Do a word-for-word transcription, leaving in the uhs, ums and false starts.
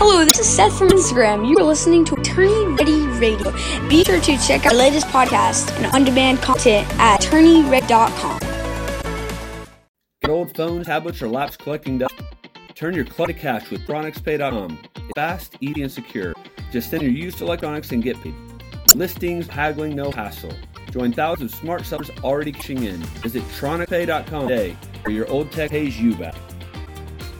Hello, this is Seth from Instagram. You are listening to Attorney Ready Radio. Be sure to check out our latest podcast and on-demand content at attorney ready dot com. Get old phones, tablets, or laps collecting dust? Turn your club to cash with electronics pay dot com. It's fast, easy, and secure. Just send your used electronics and get paid. Listings, haggling, no hassle. Join thousands of smart sellers already cashing in. Visit electronics pay dot com today, where your old tech pays you back.